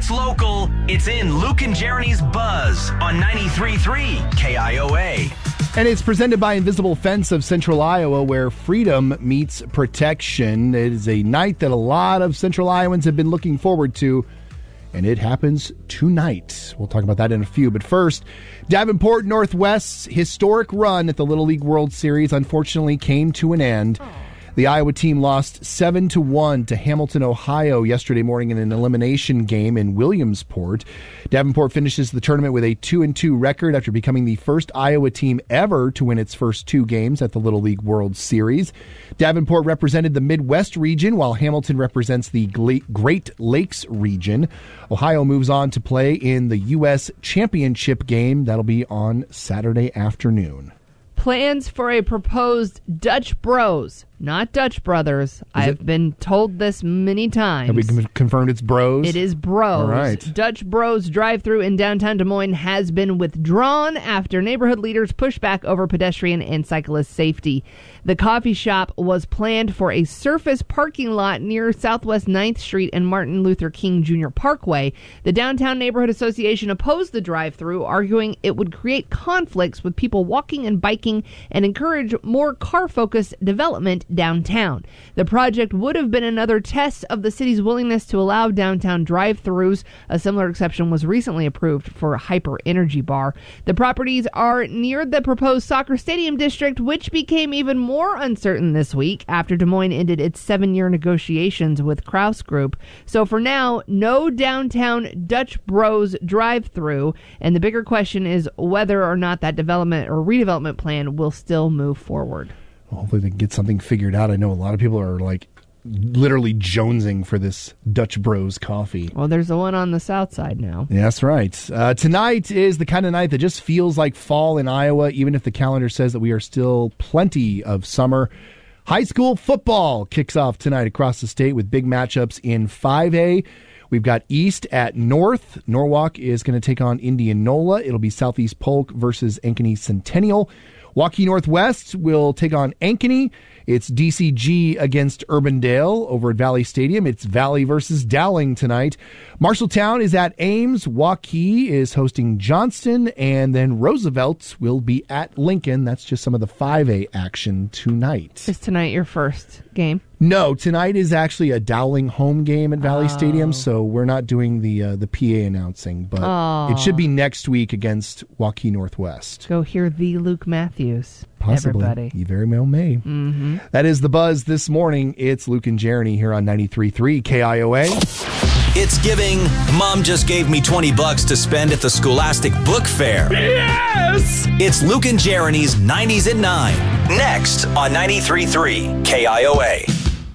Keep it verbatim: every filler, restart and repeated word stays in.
It's local. It's in Luke and Jeremy's Buzz on ninety-three point three K I O A. And it's presented by Invisible Fence of Central Iowa, where freedom meets protection. It is a night that a lot of Central Iowans have been looking forward to, and it happens tonight. We'll talk about that in a few. But first, Davenport Northwest's historic run at the Little League World Series unfortunately came to an end. Aww. The Iowa team lost seven to one to Hamilton, Ohio yesterday morning in an elimination game in Williamsport. Davenport finishes the tournament with a two and two record after becoming the first Iowa team ever to win its first two games at the Little League World Series. Davenport represented the Midwest region, while Hamilton represents the Great Lakes region. Ohio moves on to play in the U S Championship game. That'll be on Saturday afternoon. Plans for a proposed Dutch Bros, not Dutch Brothers. Is I've it? been told this many times. Have we confirmed it's Bros? It is Bros. All right. Dutch Bros drive-thru in downtown Des Moines has been withdrawn after neighborhood leaders pushed back over pedestrian and cyclist safety. The coffee shop was planned for a surface parking lot near Southwest ninth Street and Martin Luther King Junior Parkway. The Downtown Neighborhood Association opposed the drive-thru, arguing it would create conflicts with people walking and biking and encourage more car-focused development downtown. The project would have been another test of the city's willingness to allow downtown drive-thrus. A similar exception was recently approved for a Hyper Energy Bar. The properties are near the proposed soccer stadium district, which became even more uncertain this week after Des Moines ended its seven-year negotiations with Kraus Group. So for now, no downtown Dutch Bros drive-thru, and the bigger question is whether or not that development or redevelopment plan will still move forward. Well, hopefully they can get something figured out. I know a lot of people are like literally jonesing for this Dutch Bros coffee. Well, there's the one on the south side now. Yeah, that's right. Uh, tonight is the kind of night that just feels like fall in Iowa, even if the calendar says that we are still plenty of summer. High school football kicks off tonight across the state with big matchups in five A. We've got East at North. Norwalk is going to take on Indianola. It'll be Southeast Polk versus Ankeny Centennial. Waukee Northwest will take on Ankeny. It's D C G against Urbandale over at Valley Stadium. It's Valley versus Dowling tonight. Marshalltown is at Ames. Waukee is hosting Johnston. And then Roosevelt will be at Lincoln. That's just some of the five A action tonight. Is tonight your first game? No, tonight is actually a Dowling home game at Valley oh. Stadium, so we're not doing the uh, the P A announcing, but oh. it should be next week against Waukee Northwest. Go hear the Luke Matthews. Possibly. Everybody. You very well may. Mm-hmm. That is the Buzz this morning. It's Luke and Jeremy here on ninety-three point three K I O A. It's giving. Mom just gave me twenty bucks to spend at the Scholastic Book Fair. Yes! It's Luke and Jeremy's nineties at nine. Next on ninety-three point three K I O A.